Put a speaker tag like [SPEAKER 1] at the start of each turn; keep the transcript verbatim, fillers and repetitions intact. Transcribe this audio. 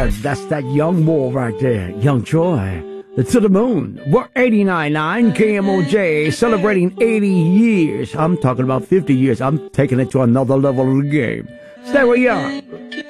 [SPEAKER 1] Yeah, that's that young boy right there, young Troy. To the moon. We're eighty-nine point nine K M O J, celebrating eighty years. I'm talking about fifty years. I'm taking it to another level of the game. Stay where you are.